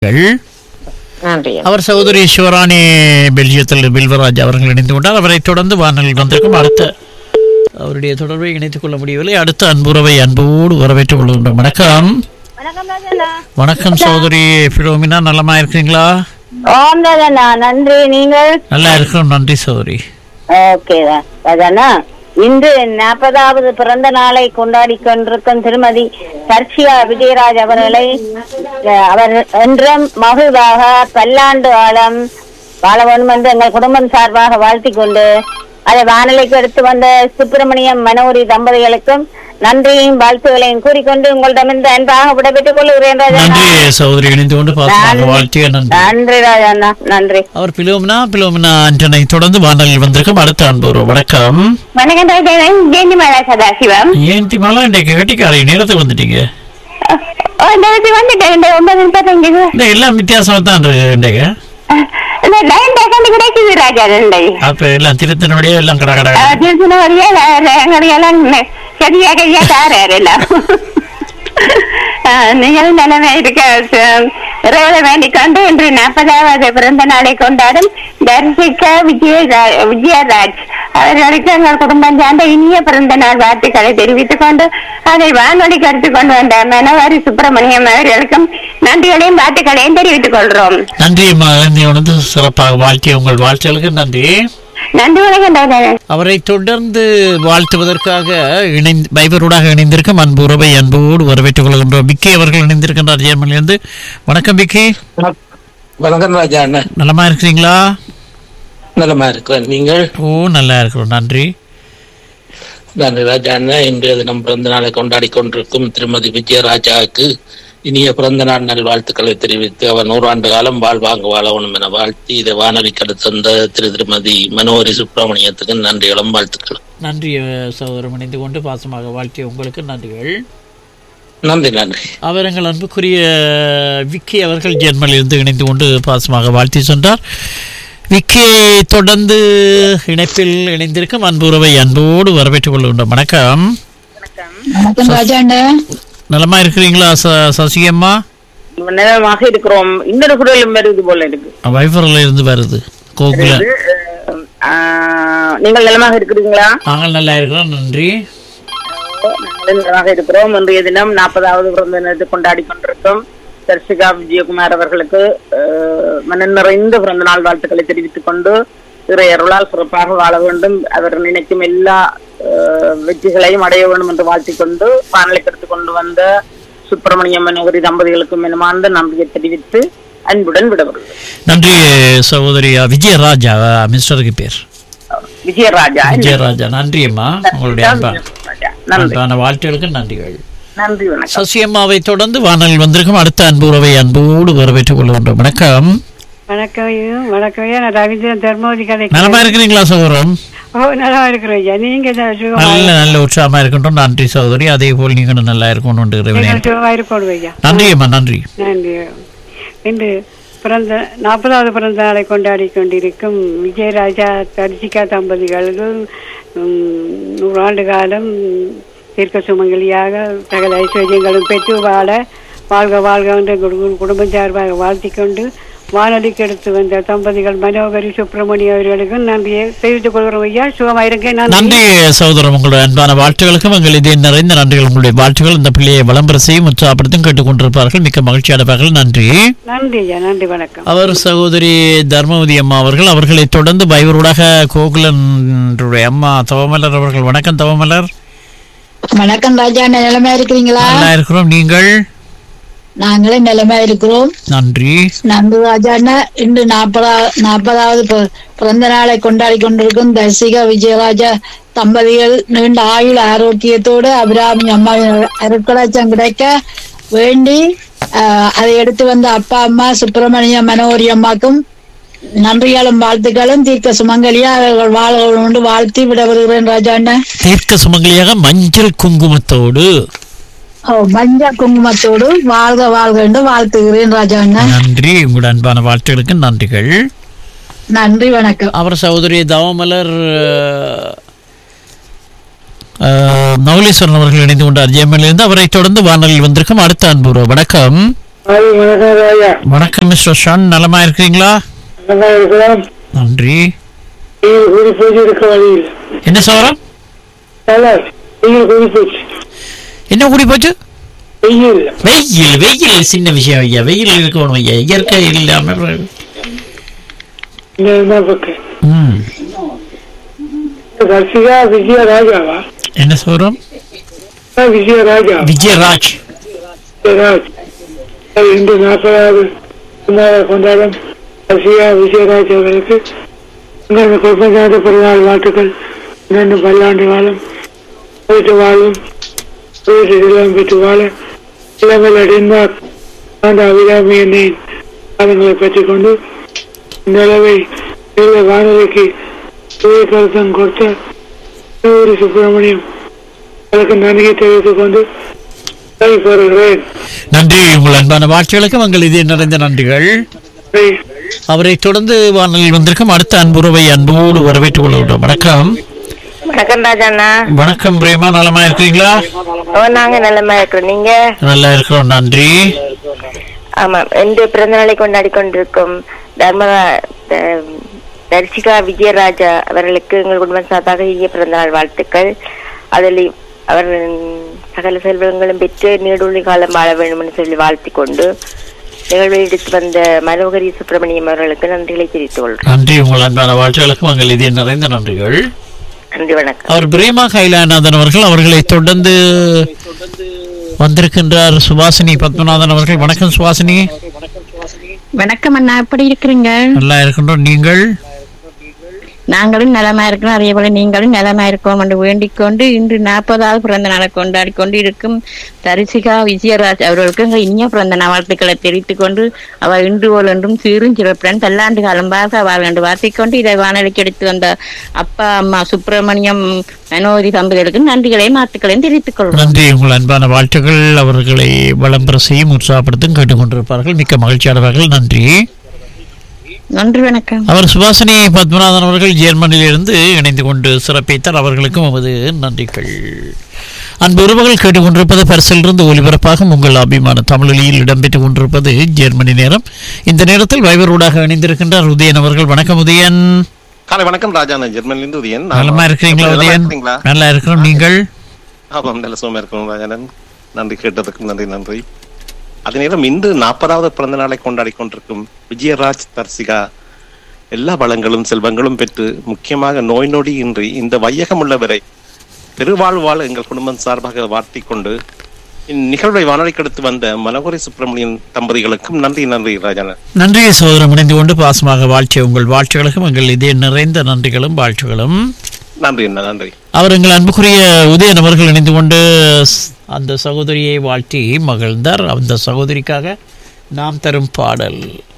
அவர் சகோதரி சிவராணி பெல்ஜியத்தில் பில்வராஜ் அவர்கள் இணைந்து கொண்டார். அவரை தொடர்ந்து வானொலியில் வந்திருக்கும் அடுத்த அவருடைய தொடர்பை இணைத்துக் கொள்ள முடியவில்லை. அடுத்த அன்புறவை அன்போடு வரவேற்றுக் கொள்கின்றோம். வணக்கம். வணக்கம் சகோதரி பிலோமினா, நலமா இருக்கீங்களா? நன்றி. நீங்கள் நல்லா இருக்கிறோம். நன்றி சகோதரி. இன்று 40வது பிறந்த நாளை கொண்டாடி கொண்டிருக்கும் திருமதி சர்ச்சியா விஜயராஜ் அவர்களை அவர் என்றும் மகிழ்வாக பல்லாண்டு வாழ வேண்டும் என்று எங்கள் குடும்பம் சார்பாக வாழ்த்திக் கொண்டு அதை வானிலைக்கு எடுத்து வந்த சுப்பிரமணியம் மனோரி தம்பதிகளுக்கும் நன்றியையும் வாழ்த்துகளையும் கூறிக்கொண்டு உங்களிடமிருந்து அன்பாக விடைபெற்றுக் கொள்கிறேன். நன்றி சகோதரி, இணைந்து கொண்டு வாழ்த்திய நன்றி ராஜா. நன்றி. அவர் பிலோமினா அஞ்சனை தொடர்ந்து வானொலியில் வந்திருக்கும் அடுத்த அன்பு. வணக்கம். வணக்கம் ஜெயந்திமாலா சதாசிவம். ஜெயந்திமாலா, இன்றைக்கு கட்டிக்காரை நேரத்துக்கு வந்துட்டீங்க. எல்லாம் வித்தியாசமா தான் இன்றைக்கு. அப்ப எல்லாம் திருத்தனுடைய எல்லாம் கடை நீங்கள் நிலைமை இருக்க வேண்டிக் கொண்டு இன்று 40வது பிறந்த நாளை கொண்டாடும் தர்சிகா விஜயராஜ் அவர்களுக்கு எங்கள் குடும்பம் சார்ந்த இனிய பிறந்த நாள் வாழ்த்துக்களை தெரிவித்துக் கொண்டு அதை வானொலிக்கு எடுத்துக் கொண்டு வந்த மனோரி சுப்பிரமணியம் அவர்களுக்கும் நன்றிகளையும் வாழ்த்துக்களையும் தெரிவித்துக் கொள்கிறோம். நன்றி. சிறப்பாக வாழ்த்திய உங்கள் வாழ்த்துகளுக்கு நன்றி. அவரை தொடர்ந்து வாழ்த்துவதற்காக பைபரோடாக இணைந்திருக்கும் அன்பு உறவை அன்போடு வரவேற்றுக் கொள்கின்றோம். பிக்கி அவர்கள் இணைந்திருக்கின்றார் ஜெர்மனியிலிருந்து. வணக்கம் பிக்கி. வணக்கம் ராஜா. நலமா இருக்கிறீங்களா? நலமா இருக்கிறேன். நீங்கள்? நல்லா இருக்கிறோம். நன்றி. நன்றி ராஜா. இன்றைய தினம் பிறந்த நாளை கொண்டாடி கொண்டிருக்கும் திருமதி விஜயராஜாவுக்கு இனிய பிறந்த நாள் நல்வாழ்த்துக்களை தெரிவித்து அவர் 100 ஆண்டு காலம் வாழ்வாங்க வாழணும் என வாழ்த்தி இதை வானொலிக்கு அடுத்த திருமதி மனோரி சுப்பிரமணியத்துக்கு நன்றிகளும் வாழ்த்துக்கள். நன்றி சகோதரம், இணைந்து கொண்டு பாசமாக வாழ்த்திய உங்களுக்கு நன்றிகள். நன்றி. நன்றி. அவர் எங்கள் அன்புக்குரிய விக்கி அவர்கள் ஜெர்மனியிலிருந்து இணைந்து கொண்டு பாசமாக வாழ்த்தி சென்றார். விக்கியை தொடர்ந்து இணைப்பில் இணைந்திருக்கும் அன்பு உறவை அன்போடு வரவேற்றுக் கொள்கின்றோம். வணக்கம். நலமா இருக்கிறீங்களா சசிகம்மா? நலமாக இருக்கிறோம். இன்னொரு குரலும் வருது போல இருக்கு. வைஃபர்ல இருந்து வருது. கோகுல, நீங்கள் நலமாக இருக்கிறீங்களா? நாங்கள் நல்லா இருக்கிறோம். நன்றி. நாங்களும் நலமாக இருக்கிறோம். இன்றைய தினம் 40வது பிறந்த தினத்தை கொண்டாடி கொண்டிருக்கோம் சர்ச்சிகா விஜயகுமார் அவர்களுக்கு மனம் நிறைந்த பிறந்த நாள் வாழ்த்துக்களை தெரிவித்துக் கொண்டு இறையருளால் சிறப்பாக வாழ வேண்டும், அவர் நினைக்கும் எல்லா வெற்றிகளையும் அடைய வேண்டும் என்று வாழ்த்திக் கொண்டு பானலுக்கு எடுத்துக் கொண்டு வந்த சுப்பிரமணியம் மனோகரி தம்பதிகளுக்கும் மனமார்ந்த நன்றியை தெரிவித்து அன்புடன் விடப்படுகிறது. நன்றி சகோதரி விஜயராஜா. மிஸ்டருக்கு பேர் விஜயராஜா. நன்றி அம்மா, உங்களுடைய அன்பான வாழ்த்துகளுக்கு நன்றிகள். நன்றி. சசியம்மாவை தொடர்ந்து வானொலியில் வந்திருக்கும் அடுத்த அன்பு உறவை அன்போடு வரவேற்றுக் கொள்கின்றோம். வணக்கம். வணக்கம். நான் ரவீந்திரன் தர்மபுரி கதை. நலமா இருக்கிறீங்களா சகோதரம்? நல்லா இருக்கிறோம். நீங்க நல்ல உற்சாகமா இருக்கின்றோம். நன்றி சகோதரி. அதே போல் நீங்களும் நல்லா இருக்கணும். நன்றி அம்மா. நன்றி. இன்று 40வது பிறந்த நாளை கொண்டாடி கொண்டிருக்கும் விஜயராஜா தர்சிகா தம்பதிகளுக்கு 100 ஆண்டு காலம் தீர்க்க சுமங்கலியாக சகல ஐஸ்வர்யங்களும் பெற்று வாழ்க என்ற குடும்பம் சார்பாக வாழ்த்திக்கொண்டு வானொலிக்கு எடுத்து வந்த தம்பதிகள் மனோகரி சுப்பிரமணியம் அவர்களுக்கு நன்றியை தெரிவித்துக் கொள்கிறோம். ஐயா சுகமாயிருக்கேன். நன்றி சகோதரம், உங்களுடைய அன்பான வாழ்த்துகளுக்கும் எங்கள் இதே நிறைந்த நன்றிகள். உங்களுடைய வாழ்த்துகள் இந்த பிள்ளையை விளம்பர செய்யும் உற்சாகப்படுத்தும் கேட்டுக்கொண்டிருப்பார்கள். மிக்க மகிழ்ச்சி அடைவார்கள். நன்றி. நன்றி ஐயா. நன்றி. வணக்கம். அவர் சகோதரி தர்மவதி அம்மா அவர்களை தொடர்ந்து பைவரோடாக கோகுலன் அம்மா தவமலர் அவர்கள். வணக்கம் தவமலர். வணக்கம் ராஜா. நிலைமையா இருக்கிறீங்களா? நல்லா இருக்கிறோம். நீங்கள்? நாங்களும் நிலைமையா இருக்கிறோம். நன்றி. நன்றி ராஜா. இன்று 40வது பிறந்த நாளை கொண்டாடி கொண்டிருக்கும் தர்சிகா விஜயராஜா தம்பதிகள் நீண்ட ஆயுள் ஆரோக்கியத்தோடு அபிராமி அம்மா அருட்கடாட்சம் கிடைக்க வேண்டி அதை எடுத்து வந்த அப்பா அம்மா சுப்பிரமணிய மனோரி அம்மாக்கும் நன்றிகளும் வாழ்த்துக்களும் தீர்க்க சுமங்கலியா அவர்கள் வாழ வாழ்த்தி விட வருகிறேன் ராஜா. தீர்க்க சுமங்கலியாக மஞ்சள் குங்குமத்தோடு மஞ்சள் குங்குமத்தோடு வாழ்க என்று வாழ்த்துகிறேன் ராஜா. நன்றி. உங்களோட அன்பான வாழ்த்துகளுக்கு நன்றிகள். நன்றி. வணக்கம். அவர் சகோதரி தவமலர் நவலீஸ்வரன் அவர்கள் இணைந்து கொண்டார் ஜெயமலிருந்து. அவரை தொடர்ந்து வானொலியில் வந்திருக்கும் அடுத்த அன்பு. வணக்கம். வணக்கம் ராஜா. வணக்கம் மிஸ்டர் ஷான், நலமா இருக்கிறீங்களா? நல்லா இருக்கலாம். நன்றி. நீங்கள் கூடி போச்சு இருக்க வழியில். என்ன சவரம்? நல்லா நீங்கள் கூடி போச்சு. என்ன கூடி போச்சு? வெயில். வெயில் வெயில் சின்ன விஷயம் ஐயா. வெயில் இருக்கணும் ஐயா, இயற்கை இல்லாம. என்ன பக்கம் ம். ரசிகா விஜயராஜாவா? என்ன சவரம்? விஜயராஜா. விஜயராஜ். விஜயராஜ் இன்று 40வது கொண்டாடும் ரசிகா விஜயராஜ் அவர்களுக்கு உங்கள் குடும்பத்தாத பிறநாள் வாழ்த்துக்கள். இன்னொன்று பல்லாண்டு காலம் வீட்டு வாழும் வீட்டு இளம் பெற்று வாழ இளமல் அடைந்த அந்த அபிராமி எண்ணெயின் காலங்களை பெற்றுக் கொண்டு நிலவை வானொலிக்கு கருத்தம் கொடுத்த சுப்பிரமணியம் அதற்கு நன்றியை தெரிவித்துக் கொண்டு பெறுகிறேன். நன்றி. உங்கள் அன்பான வாழ்த்துகளுக்கு உங்கள் இதே நிறைந்த நன்றிகள். அவரை தொடர்ந்து வானொலியில் வந்திருக்கும் அடுத்த அன்புறவை அன்போடு வரவேற்றுக் கொள்கிறோம். வணக்கம். வணக்கம் ராஜாண்ணா. வணக்கம் பிரேமா, நலமா இருக்கிறீங்களா? நாங்க நல்லமா இருக்கிறோம். நீங்க? நல்லா இருக்கிறோம், நன்றி. ஆமா, இன்று பிறந்த நாளை கொண்டாடி கொண்டிருக்கும் தர்சிகா விஜயராஜா அவர்களுக்கு எங்கள் குடும்பம் சார்பாக இனிய பிறந்த நாள் வாழ்த்துக்கள். அதில் அவர் சகல செல்வங்களும் பெற்று நீடுழி காலம் வாழ வேண்டும் என்று சொல்லி வாழ்த்திக் கொண்டு நிகழ்வை எடுத்து வந்த மனோகரி சுப்பிரமணியம் அவர்களுக்கு நன்றிகளை தெரிவித்துக் கொள்கிறோம். நன்றி. உங்கள் அன்பான வாழ்த்துகளுக்கு உங்கள் இதே நிறைந்த நன்றிகள். நன்றி, வணக்கம். அவர் பிரேமா கைலாநாதன் அவர்கள், அவர்களை தொடர்ந்து வந்திருக்கின்றார் சுபாசினி பத்மநாதன் அவர்கள். வணக்கம் சுபாசினி. வணக்கம் அண்ணா, எப்படி இருக்கிறீங்க? நல்லா இருக்கின்றோம். நீங்கள்? நாங்களும் நலமா இருக்கிறோம். அதே போல நீங்களும் நலமா இருக்கோம் என்று வேண்டிக் கொண்டு இன்று 40வது பிறந்த நாளை கொண்டாடி கொண்டு இருக்கும் தரிசிகா விஜயராஜ் அவர்களுக்கு எங்கள் இனிய பிறந்த நாள் வாழ்த்துக்களை தெரிவித்துக் கொண்டு அவர் இன்று போல் என்றும் சீரும் சிறப்புடன் பல்லாண்டு காலம் பார்க்க வாழ் என்று வாழ்த்திக்கொண்டு இதை வானொலிக்கு எடுத்து வந்த அப்பா அம்மா சுப்பிரமணியம் மனோகரி தம்பதிகளுக்கு நன்றிகளையும் வாழ்த்துக்களையும் தெரிவித்துக் கொள்வோம். நன்றி. உங்கள் அன்பான வாழ்த்துக்கள் அவர்களை வளம்பெற செய்யும் உற்சாகப்படுத்தும் கேட்டுக்கொண்டிருப்பார்கள். மிக்க மகிழ்ச்சியானவர்கள். நன்றி. நன்றி, வணக்கம். அவர் சுபாசினி பத்மநாதன் அவர்கள் ஜெர்மனியிலிருந்து இணைந்து கொண்டு சிறப்பித்தார். அவர்களுக்கும் நமது நன்றிகள். அன்பு உறவுகள் கேட்டுக்கொண்டிருப்பது பரிசிலிருந்து ஒலிபரப்பாகும் உங்கள் அபிமான தமிழொலியில் இடம்பெற்றுக் கொண்டிருப்பது ஜெர்மனி நேரம். இந்த நேரத்தில் வைபரோடாக இணைந்திருக்கின்றார் உதயன் அவர்கள். வணக்கம் உதயன். காலை வணக்கம் ராஜா. நான் ஜெர்மனிலிருந்து உதயன். நலமா இருக்கிறீங்களா உதயன்? நல்லா இருக்கிறோம். நீங்கள்? ஆமாம், நல்ல சுகமா இருக்கணும் ராஜானன். நன்றி, கேட்டதுக்கு நன்றி. அதே நேரம் இன்று 40வது பிறந்த நாளை கொண்டாடி கொண்டிருக்கும் விஜயராஜ் தர்சிகா எல்லா வளங்களும் செல்வங்களும் பெற்று முக்கியமாக நோய் நொடி இன்றி இந்த வையகம் உள்ளவரை பெருவாழ்வாழ் எங்கள் குடும்பம் சார்பாக வாழ்த்திக் கொண்டு இந்நிகழ்வை வானொலிக்கு எடுத்து வந்த மனோகரி சுப்பிரமணியன் தம்பதிகளுக்கும் நன்றி ராஜானன். நன்றி சோதரம். இணைந்து கொண்டு பாசமாக வாழ்த்திய உங்கள் வாழ்த்துகளுக்கும் எங்கள் இதே நிறைந்த நன்றிகளும் வாழ்த்துகளும். நன்றி அண்ணா, நன்றி. அவர் எங்கள் அன்புக்குரிய உதயன் அவர்கள் இணைந்து கொண்டு அந்த சகோதரியை வாழ்த்தி மகிழ்ந்தார். அந்த சகோதரிக்காக நாம் தரும் பாடல்